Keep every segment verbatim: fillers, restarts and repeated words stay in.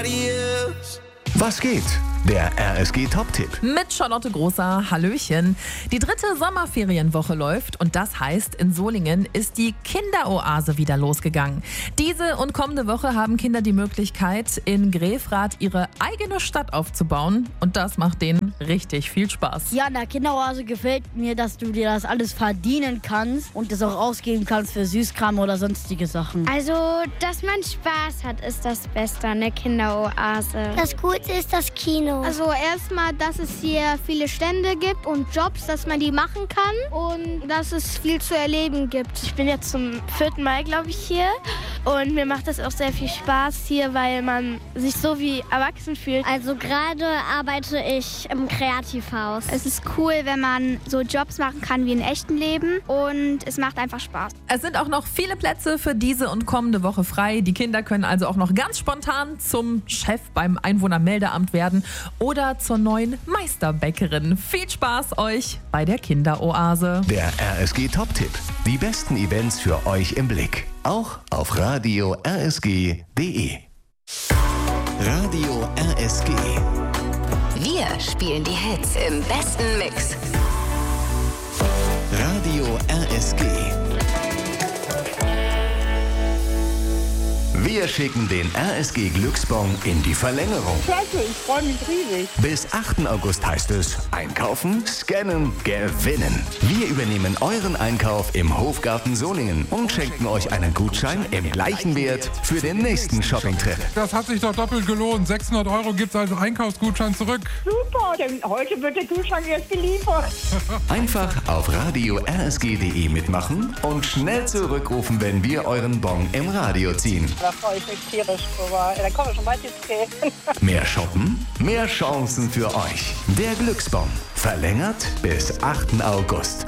nobody else. Was geht? Der R S G-Top-Tipp. Mit Charlotte Großer, Hallöchen. Die dritte Sommerferienwoche läuft und das heißt, in Solingen ist die Kinderoase wieder losgegangen. Diese und kommende Woche haben Kinder die Möglichkeit, in Grefrath ihre eigene Stadt aufzubauen und das macht denen richtig viel Spaß. Ja, in der Kinderoase gefällt mir, dass du dir das alles verdienen kannst und es auch ausgeben kannst für Süßkram oder sonstige Sachen. Also, dass man Spaß hat, ist das Beste an der Kinderoase. Das Gute ist das Kino. Also erstmal, dass es hier viele Stände gibt und Jobs, dass man die machen kann und dass es viel zu erleben gibt. Ich bin jetzt zum vierten Mal, glaube ich, hier und mir macht das auch sehr viel Spaß hier, weil man sich so wie erwachsen fühlt. Also gerade arbeite ich im Kreativhaus. Es ist cool, wenn man so Jobs machen kann wie im echten Leben und es macht einfach Spaß. Es sind auch noch viele Plätze für diese und kommende Woche frei. Die Kinder können also auch noch ganz spontan zum Chef beim Einwohnermeldeamt werden oder zur neuen Meisterbäckerin. Viel Spaß euch bei der Kinderoase. Der R S G-Top-Tipp. Die besten Events für euch im Blick. Auch auf radio r s g punkt d e. Radio R S G. Wir spielen die Hits im besten Mix. Radio R S G. Wir schicken den R S G Glücksbon in die Verlängerung. Klasse, ich freue mich riesig. Bis achten August heißt es einkaufen, scannen, gewinnen. Wir übernehmen euren Einkauf im Hofgarten Solingen und schenken euch einen Gutschein im gleichen Wert für den nächsten Shopping-Trip. Das hat sich doch doppelt gelohnt. sechshundert Euro gibt's als Einkaufsgutschein zurück. Super, denn heute wird der Kühlschrank erst geliefert. Einfach auf radio r s g punkt d e mitmachen und schnell zurückrufen, wenn wir euren Bon im Radio ziehen. Da freue ich mich tierisch drüber. Da kommen wir schon bald ins Gehen. Mehr shoppen, mehr Chancen für euch. Der Glücksbon. Verlängert bis achten August.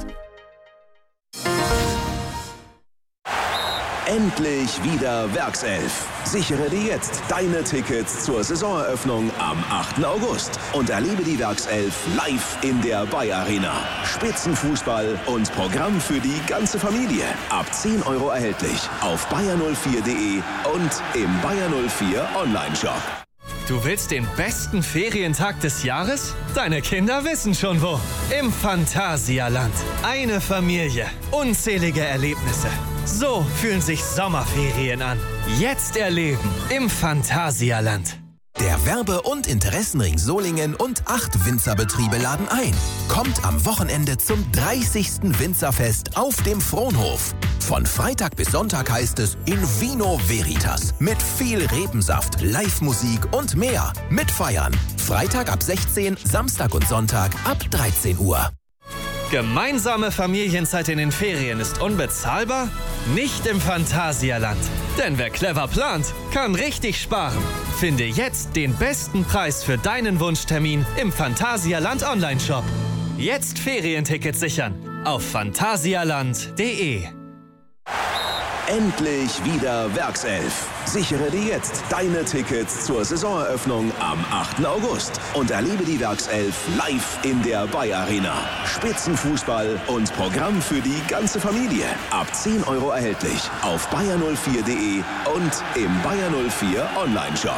Endlich wieder Werkself. Sichere dir jetzt deine Tickets zur Saisoneröffnung am achten August und erlebe die Werkself live in der Bayer Arena. Spitzenfußball und Programm für die ganze Familie. Ab zehn Euro erhältlich auf bayer null vier punkt d e und im Bayer null vier Online-Shop. Du willst den besten Ferientag des Jahres? Deine Kinder wissen schon wo. Im Phantasialand. Eine Familie. Unzählige Erlebnisse. So fühlen sich Sommerferien an. Jetzt erleben im Phantasialand. Der Werbe- und Interessenring Solingen und acht Winzerbetriebe laden ein. Kommt am Wochenende zum dreißigsten Winzerfest auf dem Fronhof. Von Freitag bis Sonntag heißt es in Vino Veritas. Mit viel Rebensaft, Live-Musik und mehr. Mitfeiern. Freitag ab sechzehn, Samstag und Sonntag ab dreizehn Uhr. Gemeinsame Familienzeit in den Ferien ist unbezahlbar? Nicht im Phantasialand. Denn wer clever plant, kann richtig sparen. Finde jetzt den besten Preis für deinen Wunschtermin im Phantasialand Online-Shop. Jetzt Ferientickets sichern auf phantasialand punkt d e. Endlich wieder Werkself. Sichere dir jetzt deine Tickets zur Saisoneröffnung am achten August und erlebe die Werkself live in der Bayer Arena. Spitzenfußball und Programm für die ganze Familie. Ab zehn Euro erhältlich auf bayer null vier punkt d e und im Bayer null vier Online-Shop.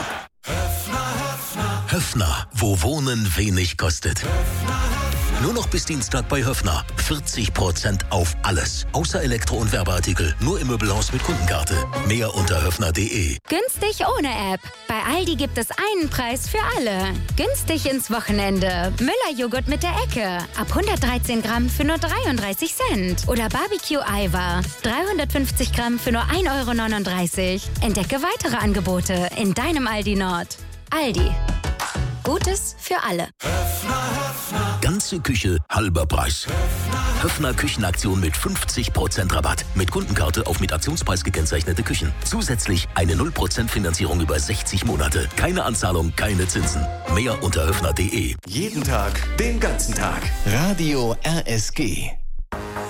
Höffner, wo Wohnen wenig kostet. Nur noch bis Dienstag bei Höffner. vierzig Prozent auf alles. Außer Elektro- und Werbeartikel. Nur im Möbelhaus mit Kundenkarte. Mehr unter höffner punkt d e. Günstig ohne App. Bei Aldi gibt es einen Preis für alle. Günstig ins Wochenende. Müller-Joghurt mit der Ecke. Ab hundertdreizehn Gramm für nur dreiunddreißig Cent. Oder Barbecue-Eiweiß. dreihundertfünfzig Gramm für nur ein Euro neununddreißig. Entdecke weitere Angebote in deinem Aldi Nord. Aldi. Gutes für alle. Ganze Küche, halber Preis. Höffner Küchenaktion mit fünfzig Prozent Rabatt. Mit Kundenkarte auf mit Aktionspreis gekennzeichnete Küchen. Zusätzlich eine null Prozent Finanzierung über sechzig Monate. Keine Anzahlung, keine Zinsen. Mehr unter höffner punkt d e. Jeden Tag, den ganzen Tag. Radio R S G.